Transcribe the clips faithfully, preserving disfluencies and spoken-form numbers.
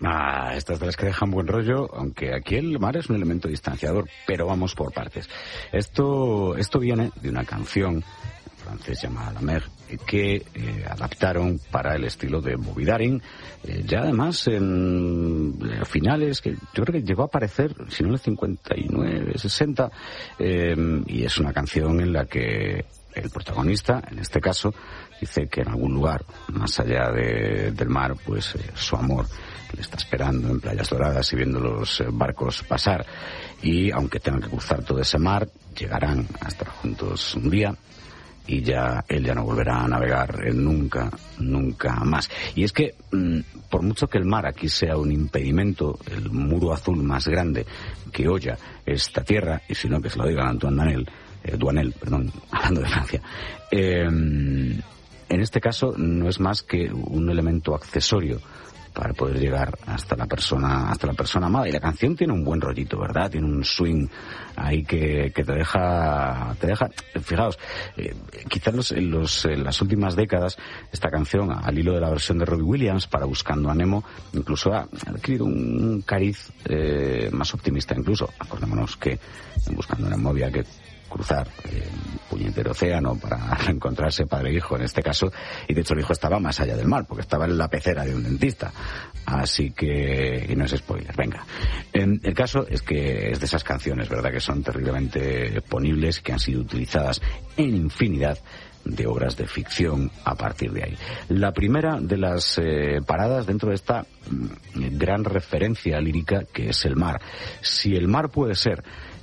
Ah, estas de las que dejan buen rollo, aunque aquí el mar es un elemento distanciador, pero vamos por partes. Esto, esto viene de una canción francés llamada La Mer, que eh, adaptaron para el estilo de Bobby Darin, eh, ya además en eh, finales, que yo creo que llegó a aparecer, si no en el cincuenta y nueve, sesenta, eh, y es una canción en la que el protagonista, en este caso, dice que en algún lugar, más allá de, del mar, pues eh, su amor le está esperando en Playas Doradas y viendo los eh, barcos pasar, y aunque tengan que cruzar todo ese mar, llegarán a estar juntos un día, y ya él ya no volverá a navegar nunca, nunca más. Y es que, mmm, por mucho que el mar aquí sea un impedimento, el muro azul más grande que holla esta tierra, y si no que se lo digan a Antoine Duanel, eh, Duanel, perdón, hablando de Francia, eh, en este caso no es más que un elemento accesorio para poder llegar hasta la persona hasta la persona amada. Y la canción tiene un buen rollito, ¿verdad? Tiene un swing ahí que, que te deja te deja fijaos, eh, quizás los, en, los, en las últimas décadas esta canción, al hilo de la versión de Robbie Williams para Buscando a Nemo, incluso ha adquirido un cariz eh, más optimista. Incluso acordémonos que en Buscando a Nemo había que cruzar eh, un puñetero océano para encontrarse padre e hijo en este caso, y de hecho el hijo estaba más allá del mar porque estaba en la pecera de un dentista, así que, y no es spoiler, venga. Eh, el caso es que es de esas canciones, verdad, que son terriblemente ponibles, que han sido utilizadas en infinidad de obras de ficción a partir de ahí. La primera de las eh, paradas dentro de esta mm, gran referencia lírica que es el mar. Si el mar puede ser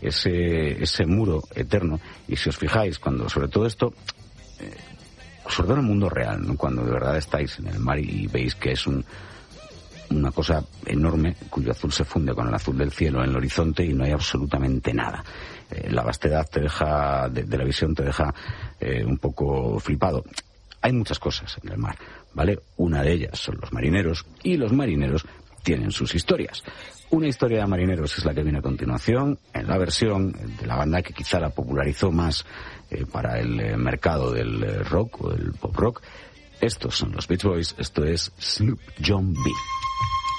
ese ese muro eterno, y si os fijáis, cuando sobre todo esto, eh, sobre todo en el mundo real, ¿no? Cuando de verdad estáis en el mar y veis que es un una cosa enorme cuyo azul se funde con el azul del cielo en el horizonte y no hay absolutamente nada. Eh, la vastedad te deja, de, de la visión te deja eh, un poco flipado. Hay muchas cosas en el mar, ¿vale? Una de ellas son los marineros, y los marineros tienen sus historias. Una historia de marineros es la que viene a continuación, en la versión de la banda que quizá la popularizó más eh, para el eh, mercado del eh, rock o del pop rock. Estos son los Beach Boys, esto es Sloop John B.